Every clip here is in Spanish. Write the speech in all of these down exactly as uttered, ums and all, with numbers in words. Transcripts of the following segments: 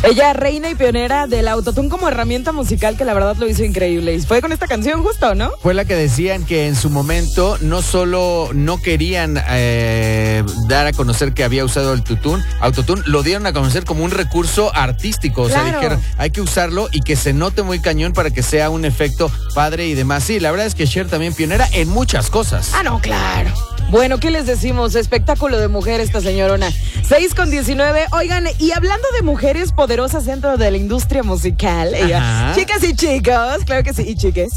Ella, reina y pionera del autotune como herramienta musical, que la verdad lo hizo increíble. Y fue con esta canción justo, ¿no? Fue la que decían que en su momento no solo no querían eh, dar a conocer que había usado el tutún, autotune, lo dieron a conocer como un recurso artístico. O Claro. sea, dijeron, hay que usarlo y que se note muy cañón para que sea un efecto padre y demás. Sí, la verdad es que Cher también pionera en muchas cosas. Ah, no, claro. Bueno, ¿qué les decimos? Espectáculo de mujer esta señorona. seis con diecinueve. Oigan, y hablando de mujeres poderosas dentro de la industria musical, ella, chicas y chicos, claro que sí, y chiques.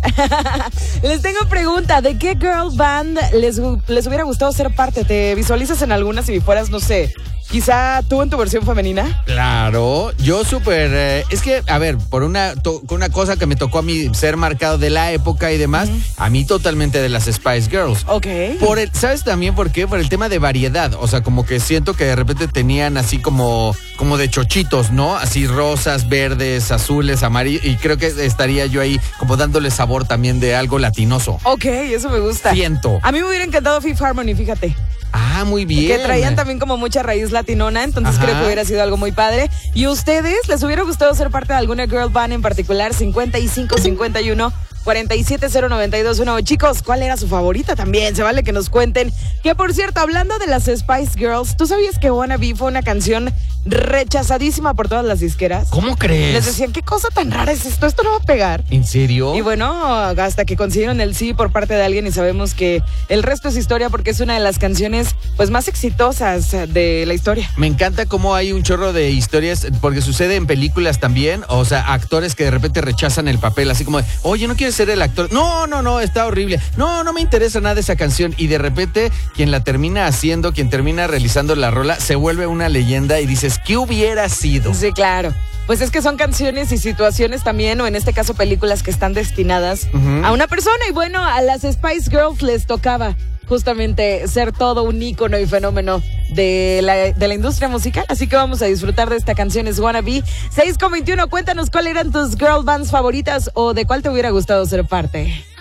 Les tengo pregunta, ¿de qué girl band les, les hubiera gustado ser parte? ¿Te visualizas en alguna si fueras, no sé, quizá tú en tu versión femenina? Claro, yo súper, eh, es que, a ver, por una, to, una cosa que me tocó a mí ser marcado de la época y demás, uh-huh. a mí totalmente de las Spice Girls. Ok. Por el, ¿sabes también por qué? Por el tema de variedad, o sea, como que siento que de repente tenían así como, como de chochitos, ¿no? Así rosas, verdes, azules, amarillos, y creo que estaría yo ahí como dándole sabor también de algo latinoso. Ok, eso me gusta. Siento. A mí me hubiera encantado Fifth Harmony, fíjate. Ah, muy bien. Que traían también como mucha raíz latinona, entonces Ajá. creo que hubiera sido algo muy padre. ¿Y ustedes les hubiera gustado ser parte de alguna girl band en particular? cincuenta y cinco, cincuenta y uno, cuarenta y siete, cero, noventa y dos, uno. Chicos, ¿cuál era su favorita también? Se vale que nos cuenten. Que por cierto, hablando de las Spice Girls, ¿tú sabías que Wanna Be fue una canción rechazadísima por todas las disqueras? ¿Cómo crees? Les decían, ¿qué cosa tan rara es esto? Esto no va a pegar. ¿En serio? Y bueno, hasta que consiguieron el sí por parte de alguien y sabemos que el resto es historia porque es una de las canciones pues más exitosas de la historia. Me encanta cómo hay un chorro de historias, porque sucede en películas también, o sea, actores que de repente rechazan el papel, así como de, oye, ¿no quieres ser el actor? No, no, no, está horrible. No, no me interesa nada esa canción. Y de repente, quien la termina haciendo, quien termina realizando la rola, se vuelve una leyenda y dices, ¿qué hubiera sido? Sí, claro. Pues es que son canciones y situaciones también, o en este caso películas que están destinadas uh-huh. a una persona. Y bueno, a las Spice Girls les tocaba justamente ser todo un ícono y fenómeno de la, de la industria musical. Así que vamos a disfrutar de esta canción, es Wanna Be. seis con veintiuno, cuéntanos cuáles eran tus girl bands favoritas o de cuál te hubiera gustado ser parte.